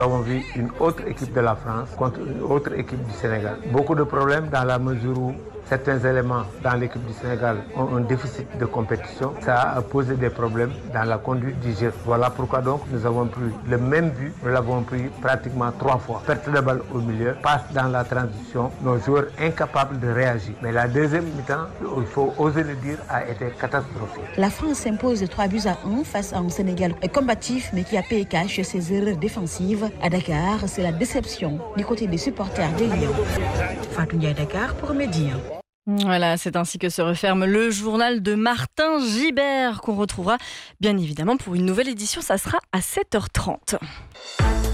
Nous avons vu une autre équipe de la France contre une autre équipe du Sénégal. Beaucoup de problèmes dans la mesure où certains éléments dans l'équipe du Sénégal ont un déficit de compétition. Ça a posé des problèmes dans la conduite du jeu. Voilà pourquoi donc nous avons pris le même but. Nous l'avons pris pratiquement 3 fois. Perte de balle au milieu, passe dans la transition, nos joueurs incapables de réagir. Mais la deuxième mi-temps, il faut oser le dire, a été catastrophique. La France s'impose 3-1 face à un Sénégal combatif mais qui a payé cash ses erreurs défensives. À Dakar, c'est la déception du côté des supporters des Lions. Fatou Ndiaye, Dakar pour Média. Voilà, c'est ainsi que se referme le journal de Martin Gibert qu'on retrouvera bien évidemment pour une nouvelle édition. Ça sera à 7h30.